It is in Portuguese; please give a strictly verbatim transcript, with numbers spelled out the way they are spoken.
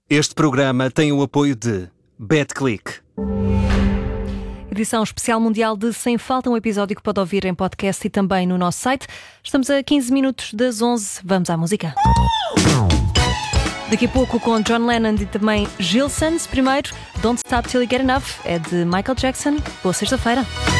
Este programa tem o apoio de BetClick. Edição especial mundial de Sem Falta, um episódio que pode ouvir em podcast e também no nosso site. Estamos a quinze minutos das onze. Vamos à música. Daqui a pouco com John Lennon e também Gilsons. Primeiro, Don't Stop Till You Get Enough, é de Michael Jackson. Boa sexta-feira.